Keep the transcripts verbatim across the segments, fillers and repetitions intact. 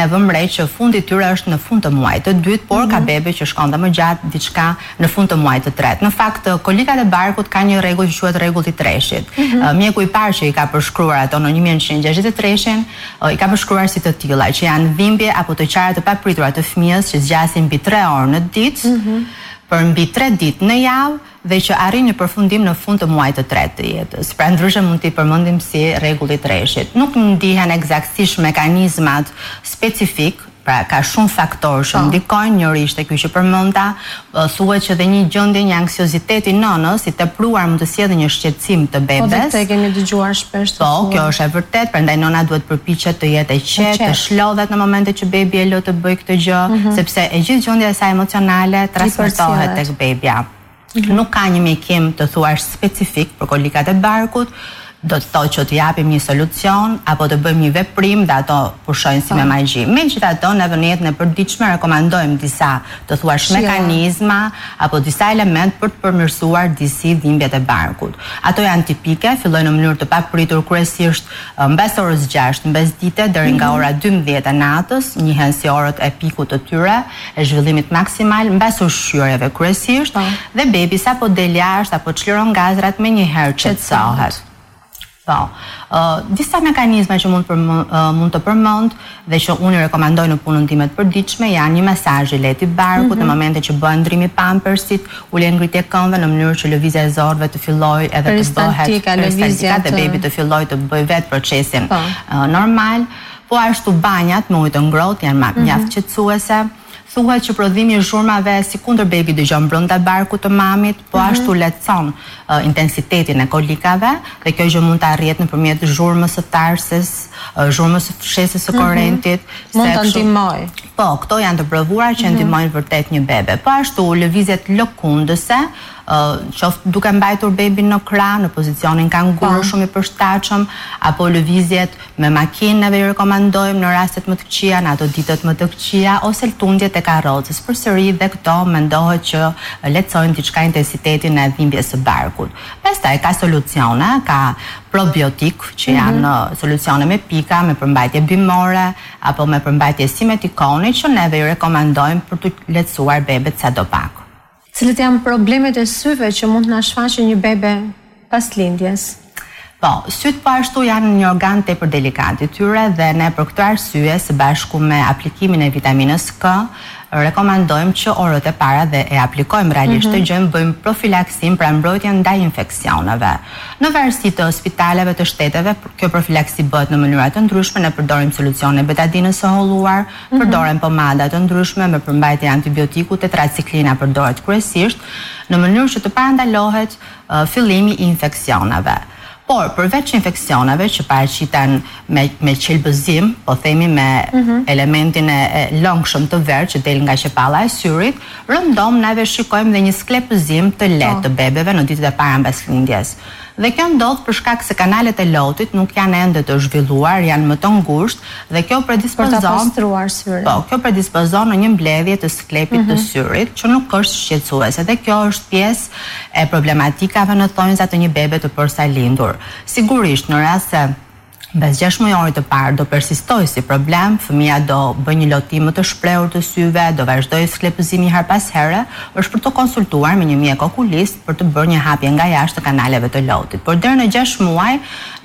me vëmë re që fundi i tyre është në fund të muajit të dytë, por ka bebe që shkon dhe më gjatë diçka në fund të muajit të tretë. Në fakt, kolikat e barkut ka një rregull që quhet rregulli i treshit. Mjeku i parë që i ka përshkruar ato në një mijë e nëntëqind e gjashtëdhjetë e treshin, i ka përshkruar si të tilla, që janë dhimbje apo të qara të papritura të fëmijës që zgjasin mbi tre orë në ditë, për mbi tre ditë në javë dhe që arrin një përfundim në fund të muajit të tretë të jetës. Pra ndryshe mund t'i përmendim si rregulli i treshit. Nuk ndihen eksaktësisht mekanizmat specifik, pra ka shumë faktorë që ndikojnë, njëri ishte ky që përmenda, thuhet që dhe një gjendje një anksioziteti nënës i tepruar mund të sjellë një shqetësim të bebes. Po, të kemi dëgjuar shpesh. Po, kjo është e vërtet, prandaj nëna duhet përpiqet të jetë e qetë, të shlodhet në momentet që bebi e lë të bëjë këtë gjë, sepse e gjithë gjendja e saj emocionale transmetohet tek bebia. Nuk ka një mjekim të thuash specifik për kolikat e barkut, do të thotë që të japim një solucion apo të bëjmë një veprim dhe ato pushojnë si me magji. Megjithatë, ne në jetën e përditshme rekomandojmë disa të thuash mekanizma apo disa element për të përmirësuar disi dhimbjet e barkut. Ato janë tipike, fillojnë në mënyrë të papritur, kryesisht mbas orës gjashtë mbesdite deri nga ora dymbëdhjetë e natës, njihen si orët e pikut të tyre, e zhvillimit maksimal, mbas ushqyerjeve kryesisht, dhe bebi sapo del jashtë apo çliron gazrat menjëherë qetësohet. Po, uh, disa mekanizma që mund, uh, mund të përmend dhe që unë i rekomandoj në punën time të përditshme janë një masazh i lehtë i barkut, mm -hmm. në momentet që bëhen ndrimi pampersit, ulje ngritje këmbëve në mënyrë që lëvizja e zorëve të fillojë edhe të bëhet peristaltika dhe bebi të fillojë të bëjë vetë procesin uh, normal, po ashtu banjat me ujë të ngrohtë janë mjaft mm -hmm. qetësuese. Thuhet që prodhimi i zhurmave si kundër bebi dëgjon brenda barkut të mamit, po ashtu lehtëson uh, intensitetin e kolikave dhe kjo gjë mund të arrihet nëpërmjet zhurmës së tarses, uh, zhurmës së fshesës së korrentit. Mund të ndihmojë. Po, këto janë të provuara që ndihmojnë vërtet një bebe. Po ashtu lëvizjet lëkundëse, Uh, qoftë duke mbajtur bebin në krah në pozicionin kanguru shumë i përshtatshëm, apo lëvizjet me makinë neve i rekomandojmë në rastet më të këqija, në ato ditët më të këqija, ose ltundjet e karrocës. Përsëri dhe këto mendohet që lehtësojnë diçka intensitetin e dhimbjes së barkut. Pastaj ka solucione, ka probiotik që janë mm -hmm. solucione me pika, me përmbajtje bimore apo me përmbajtje simetikoni që neve i rekomandojmë për të lehtësuar bebet sadopak. Cilat janë problemet e syve që mund të na shfaqë një bebe pas lindjes? Po, syt po ashtu janë një organ tepër delikat i tyre dhe ne për këtë arsye së bashku me aplikimin e vitaminës K rekomandojmë që orët e para dhe e aplikojmë realisht të gjëjmë, bëjmë profilaksim pra mbrojtjen ndaj infeksioneve. Në varësi të spitaleve të shteteve, kjo profilaksi bëhet në mënyra të ndryshme, ne përdorim solucione betadinës së holluar, përdorim pomada të ndryshme me përmbajtje antibiotiku, tetraciklina përdoret kryesisht, në mënyrë që të parandalohet uh, fillimi i infeksioneve. Por, përveç infeksioneve që paraqiten me, me qelbëzim, po themi me mm -hmm. elementin e, e lëngshëm të verë që del nga qepalla e syrit, rëndom neve shikojmë dhe një sklepëzim të lehtë të bebeve në ditët e para mbas lindjes. Dhe kjo ndodh për shkak se kanalet e lotit nuk janë ende të zhvilluar, janë më të ngushtë dhe kjo predispozon për ta pastruar syrin. Po, kjo predispozon në një mbledhje të sklepit mm -hmm. të syrit që nuk është shqetësuese dhe kjo është pjesë e problematikave në thonjza të një bebe të përsa lindur. Sigurisht në rast se mbas gjashtë mujorit të parë do persistoj si problem, fëmia do bëj një lotim më të shprehur të syve, do vazhdoj sklepëzimi her pas here, është për të konsultuar me një mjek okulist për të bërë një hapje nga jashtë të kanaleve të lotit. Por deri në gjashtë muaj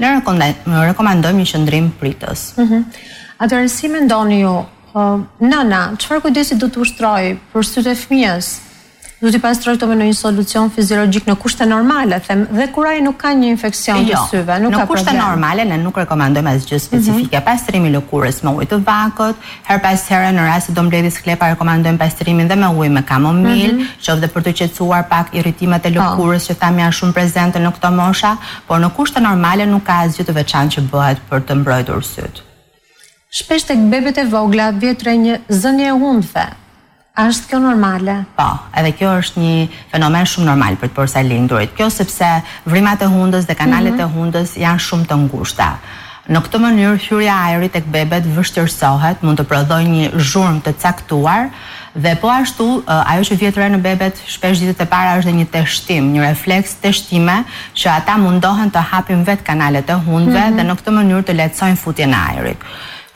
ne rekomandojmë një qëndrim pritës. Mm -hmm. Atëherë si mendoni ju, uh, nëna, çfarë kujdesi do të ushtrojë për sytë e fëmijës? Do t'i pastroj të me në një solucion fiziologjik në kushte normale, them, dhe kur ai nuk ka një infeksion të syve, nuk ka problem. Në kushte normale, ne nuk rekomandojmë asgjë specifike. Mm -hmm. Pastrimi lëkurës me ujë të vakët, her pas here në rast se do mbledhë sklepa rekomandojmë pastrimin dhe me ujë me kamomil, mm -hmm. qoftë për të qetësuar pak irritimet e lëkurës oh. që thamë janë shumë prezente në këto mosha, por në kushte normale nuk ka asgjë të veçantë që bëhet për të mbrojtur syt. Shpesh tek bebet e vogla vjet re një zënje e hundëve. A është kjo normale? Po, edhe kjo është një fenomen shumë normal për të përsa lindurit. Kjo sepse vrimat e hundës dhe kanalet mm -hmm. e hundës janë shumë të ngushta. Në këtë mënyrë, hyrja e ajrit tek bebet vështirësohet, mund të prodhojë një zhurmë të caktuar dhe po ashtu ajo që vjet re në bebet shpesh ditët e para është dhe një teshtim, një refleks teshtime që ata mundohen të hapin vetë kanalet e hundëve mm -hmm. dhe në këtë mënyrë të lehtësojnë futjen e ajrit.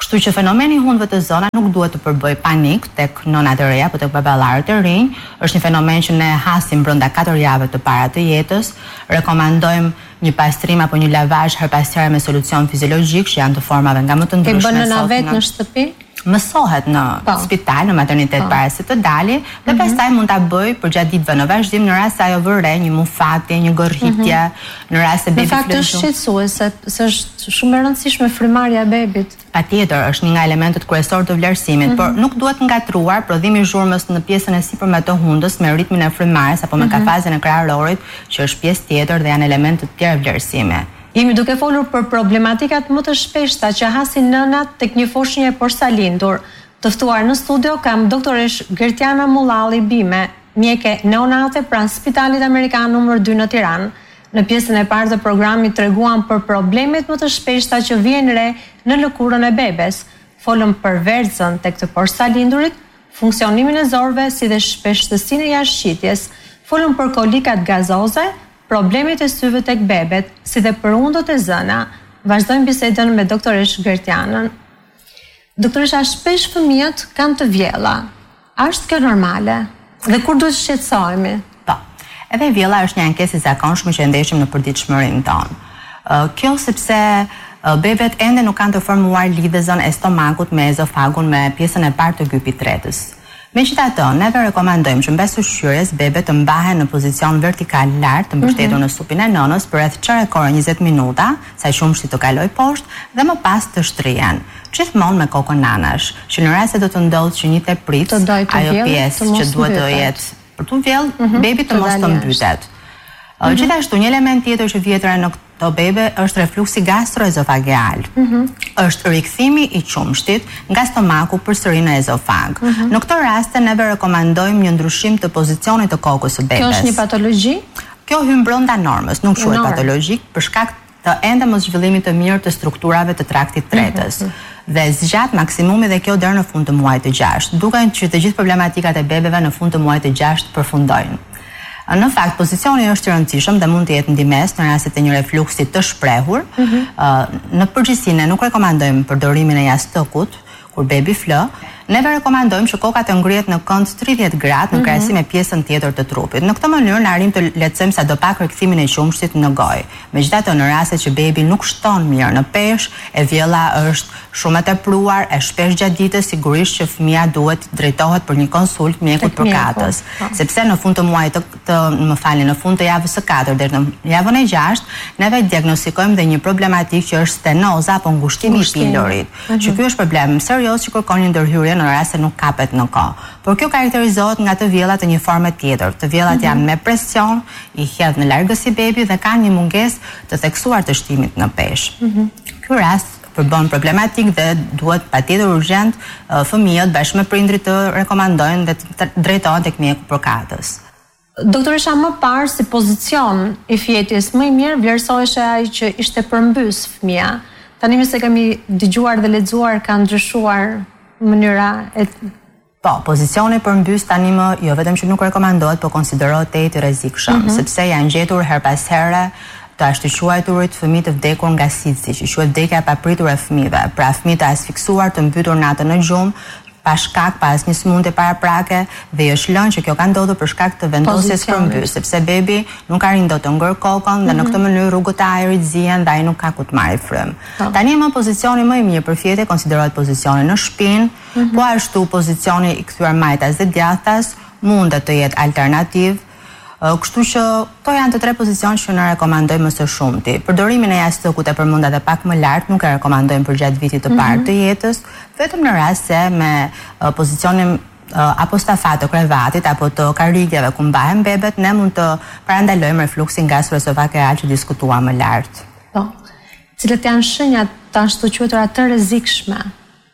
Kështu që fenomeni i hundëve të zona nuk duhet të përbëj panik tek nënat e reja apo tek baballarët e rinj. Është një fenomen që ne hasim brenda katër javëve të para të jetës. Rekomandojmë një pastrim apo një lavazh her pas here me solucion fiziologjik që janë të formave nga më të ndryshme. E bën nëna vetë në shtëpi? Mësohet në pa. spital, në maternitet pa. para se të dali, dhe mm-hmm. pastaj mund ta bëj për gjatë ditëve në vazhdim në rast se ajo vë re një mufati, një gërrithje, mm-hmm. në rast se bebi flet. Në fakt është shqetësuese, se është shumë e rëndësishme frymarrja e bebit. Patjetër, është një nga elementët kryesorë të vlerësimit, mm-hmm. por nuk duhet ngatruar prodhimi i zhurmës në pjesën e sipërme të hundës me ritmin e frymarrjes apo me mm-hmm. kafazën e kraharorit, që është pjesë tjetër dhe janë elemente të tjera vlerësimi. Jemi duke folur për problematikat më të shpeshta që hasin nënat tek një foshnjë e porsalindur. Të ftuar në studio kam doktoresh Gertiana Mullalli Bime, mjeke neonate pranë Spitalit Amerikan numër dy në Tiranë. Në pjesën e parë të programit treguam për problemet më të shpeshta që vijnë re në lëkurën e bebes. Folëm për verxën tek të porsalindurit, funksionimin e zorëve si dhe shpeshtësinë e jashtëqitjes. Folëm për kolikat gazoze, problemet e syve tek bebet, si dhe për undët e zëna. Vazhdojmë bisedën me doktoresh Gertianën. Doktoresha, shpesh fëmijët kanë të vjella. A është kjo normale? Dhe kur duhet shqetësohemi? Po. Edhe vjella është një ankesë e zakonshme që ndeshim në përditshmërinë tonë. Kjo sepse bebet ende nuk kanë të formuar lidhëzën e stomakut me ezofagun me pjesën e parë të gypit tretës. Megjithatë, neve rekomandojmë që mbas ushqyerjes bebet të mbahen në pozicion vertikal lart, të mbështetur mm-hmm. në supin e nënës për rreth çerekore njëzet minuta, sa qumshti të kaloj poshtë dhe më pas të shtrihen. Gjithmonë me kokën nanash, që në rast se do të ndodhë që një teprit, ajo pjesë që duhet të jetë për të vjellë, mm-hmm. bebi të mos të mbytet. Mm-hmm. Gjithashtu, një element tjetër që vjetër në këto bebe është refluksi gastroezofageal. Mm-hmm. Është rikthimi i qumshtit nga stomaku përsëri në ezofag. Mm-hmm. Në këtë rast neve rekomandojmë një ndryshim të pozicionit të kokës së bebes. Kjo është një patologji? Kjo hyn brenda normës, nuk quhet patologjik për shkak të ende mos zhvillimit të mirë të strukturave të traktit tretës. Mm-hmm. Dhe zgjat maksimumi dhe kjo deri në fund të muajit të gjashtë, duke që të gjithë problematikat e bebeve në fund të muajit të gjashtë përfundojnë. Në fakt, pozicioni është i rëndësishëm dhe mund të jetë ndimes në rastet e një refluksi të shprehur. Mm-hmm. uh, në përgjithësi ne nuk rekomandojmë përdorimin e jastëkut kur bebi flë. Neve rekomandojmë që koka të ngrihet në kënd tridhjetë gradë në krahasim me pjesën tjetër të trupit. Në këtë mënyrë na arrim të lehtësojmë sadopak rikthimin e qumshtit në gojë. Megjithatë, në rastet që bebi nuk shton mirë në peshë, e vjella është shumë e tepruar, e shpesh gjatë ditës, sigurisht që fëmia duhet drejtohet për një konsult mjekut përkatës, sepse në fund të muajit të, të më falni, në fund të javës së katërt deri në javën e gjashtë, neve diagnostikojmë dhe një problematikë që është stenoza apo ngushtimi i pilorit. Uh-huh. Që ky është problem serioz që kërkon një ndërhyrje në rast se nuk kapet në kohë. Por kjo karakterizohet nga të vjellat të një forme tjetër. Të vjellat mm-hmm. janë me presion, i hedh në largësi bebi dhe kanë një mungesë të theksuar të shtimit në peshë. Mm-hmm. Ky rast përbën problematik dhe duhet patjetër urgjent uh, fëmijët bashkë me prindrit të rekomandojnë dhe të drejtohen tek mjeku përkatës. Doktoresha, më parë si pozicion i fjetjes më i mirë vlerësohej ai që ishte përmbys fëmia. Tani më se kemi dëgjuar dhe lexuar ka ndryshuar mënyra e... Po, pozicioni përmbys tani më jo vetëm që nuk rekomandohet, por konsiderohet te i rrezikshëm, mm-hmm. sepse janë gjetur her pas here të ashtuquajturit fëmijë të vdekur nga sitsi, që quhet vdekja e papritur e fëmijëve. Pra fëmijët e asfiksuar të mbytur natën në gjumë, pa shkak, pa asnjë sëmundje paraprake, dhe është lënë që kjo ka ndodhur për shkak të vendosjes përmbys, sepse bebi nuk arrin dot të ngër kokën dhe në këtë mënyrë rrugët e ajrit zihen dhe ai nuk ka ku të marrë frym. Tani më pozicioni më i mirë për fjetje konsiderohet pozicioni në shpinë, mm-hmm. po ashtu pozicioni i kthyer majtas dhe djathtas mundet të jetë alternativë. Kështu që to janë të tre pozicion që në rekomandojmë më së shumti. Përdorimin e jastëkut e përmenda dhe pak më lart nuk e rekomandojmë për gjatë vitit të parë të jetës, vetëm në rast se me uh, pozicionin uh, apo stafat të krevatit apo të karrigjeve ku mbahen bebet, ne mund të parandalojmë refluksin gastroezofageal që diskutuam më lart. Po. Cilat janë shenjat të ashtuquajtura të rrezikshme?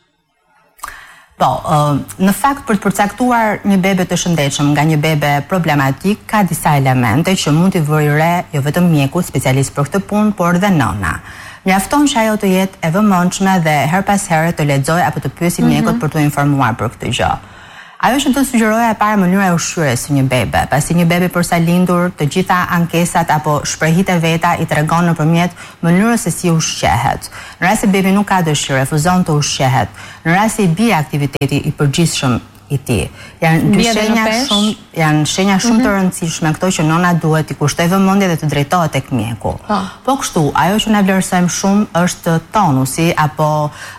Po, në fakt për të përcaktuar një bebe të shëndetshëm nga një bebe problematik, ka disa elemente që mund t'i vëri re jo vetëm mjeku, specialist për këtë punë, por dhe nëna. Mjafton që ajo të jetë e vëmendshme dhe her pas here të lexojë apo të pyesë mjekut mm-hmm. për të informuar për këtë gjë. Ajo që do sugjeroja e para mënyra e ushqyerjes së një bebe, pasi një bebe përsa lindur, të gjitha ankesat apo shprehit e veta i tregon nëpërmjet mënyrës se si ushqehet. Në rast se bebi nuk ka dëshirë, refuzon të ushqehet, në rast se i bie aktiviteti i përgjithshëm i tij. Janë dy shenja shumë, janë shenja shumë të rëndësishme këto që nëna duhet i kushtoj vëmendje dhe të drejtohet tek mjeku. Po kështu, ajo që na vlerësojmë shumë është tonusi apo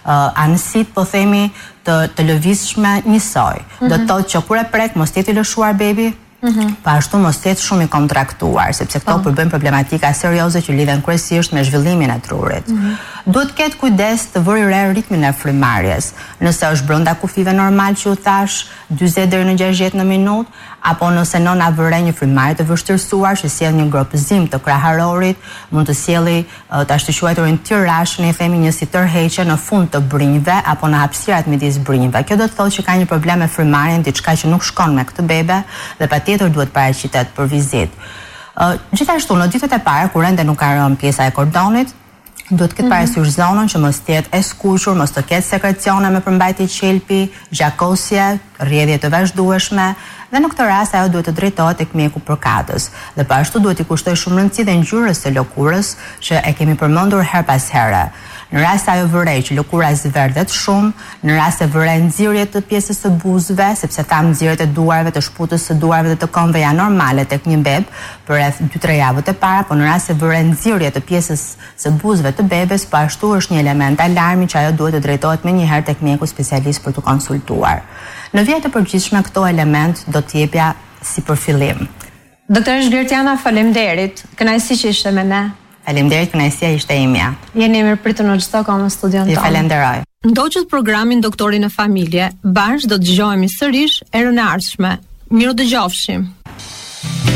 anësit, po themi, të, të lëvizshme njësoj. Do të thotë që kur e prek mos jetë i lëshuar bebi, pa ashtu mos jetë shumë i kontraktuar, sepse këto përbëjnë problematika serioze që lidhen kryesisht me zhvillimin e trurit. Duhet ketë kujdes të vëri re ritmin e frymarrjes. Nëse është brenda kufive normal që u thash, dyzet deri në gjashtëdhjetë në minutë, apo nëse nëna vëre një frymarrje të vështirësuar që sjell një gropëzim të kraharorit, mund të sjelli të ashtu quajturin tirashën, i themi një si tërheqje në fund të brinjve apo në hapësirat midis brinjve. Kjo do të thotë që ka një problem me frymarrjen, diçka që nuk shkon me këtë bebe dhe patjetër duhet paraqitet për vizitë. Gjithashtu në ditët e para kur ende nuk ka rënë pjesa e kordonit, duhet këtë parasysh zonën që mos të jetë e skuqur, mos të ketë sekrecione me përmbajtje qelpi, gjakosje, rrjedhje të vazhdueshme, dhe në këtë rast ajo duhet të drejtohet tek mjeku përkatës. Dhe po ashtu duhet i kushtoj shumë rëndësi dhe ngjyrës së lëkurës që e kemi përmendur her pas here. Në rast se ajo vërej që lëkura zverdhet shumë, në rast se vërej nxirje të pjesës së buzëve, sepse tham nxirjet e duarve, të shputës së duarve dhe të këmbëve janë normale tek një beb për rreth dy tre javët e para, po në rast se vërej nxirje të pjesës së buzëve të bebes, po ashtu është një element alarmi që ajo duhet të drejtohet menjëherë tek mjeku specialist për të konsultuar. Në vijë të përgjithshme këto element do të jepja si përfillim. Doktoresh Blertiana, faleminderit. Kënaqësi që ishte me ne. Faleminderit, kënaqësia ishte imja. Jeni mirëpritur në çdo kohë në studion tonë. Ju falenderoj. Ndoqët programin Doktori në Familje, bashkë do të dëgjohemi sërish erën e ardhshme. Miru dëgjofshim.